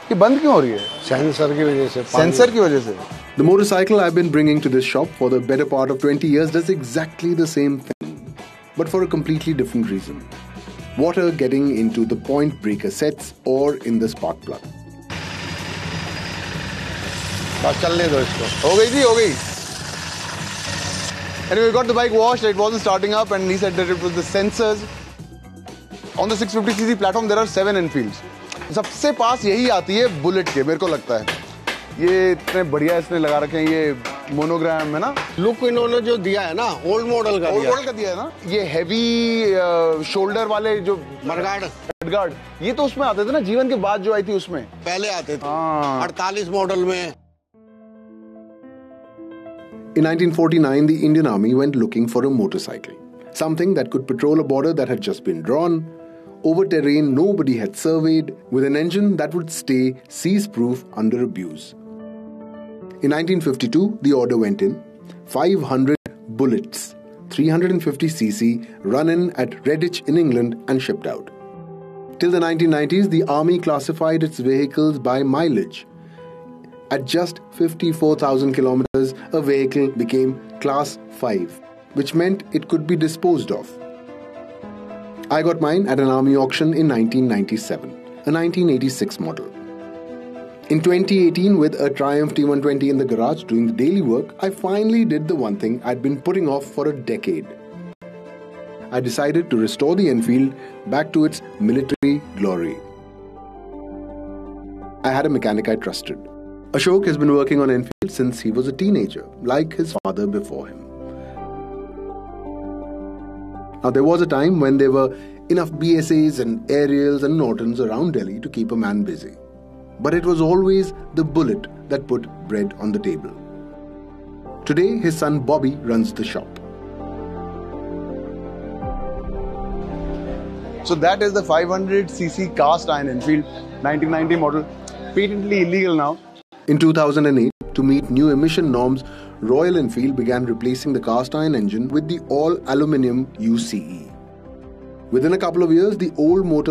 ये बंद क्यों हो रही है? सेंसर की वजह से। सेंसर की वजह से। The motorcycle I've been bringing to this shop for the better part of 20 years does exactly the same thing, but for a completely different reason. Water getting into the point breaker sets or in the spark plug. बस चलने दो इसको। हो गई थी, हो गई। Anyway, we got the bike washed. It wasn't starting up, and he said that it was the sensors. On the 650cc platform, there are 7 Enfields. सबसे पास यही आती है बुलेट के, मेरे को लगता है। ये इतने बढ़िया इसने लगा रखे हैं, ये मोनोग्राम है ना। लुक इन्होंने जो दिया है ना, ओल्ड मॉडल का दिया है ना। ये हैवी शोल्डर वाले जो मडगार्ड, ये तो उसमें आते थे ना, जीवन के बाद जो आई थी उसमें पहले आते थे 48 मॉडल में। In 1949, the Indian Army went looking for a motorcycle, something that could patrol a border that had just been drawn, over terrain nobody had surveyed, with an engine that would stay seize-proof under abuse. In 1952, the order went in. 500 bullets, 350cc, run in at Redditch in England and shipped out. Till the 1990s, the Army classified its vehicles by mileage. At just 54,000 kilometers, a vehicle became Class 5, which meant it could be disposed of. I got mine at an army auction in 1997, a 1986 model. In 2018, with a Triumph T120 in the garage doing the daily work, I finally did the one thing I'd been putting off for a decade. I decided to restore the Enfield back to its military glory. I had a mechanic I trusted. Ashok has been working on Enfield since he was a teenager, like his father before him. Now, there was a time when there were enough BSAs and Ariels and Nortons around Delhi to keep a man busy. But it was always the Bullet that put bread on the table. Today, his son Bobby runs the shop. So that is the 500cc cast iron Enfield, 1990 model, patently illegal now. In 2008, to meet new emission norms, Royal Enfield began replacing the cast iron engine with the all-aluminium UCE. Within a couple of years, the old motor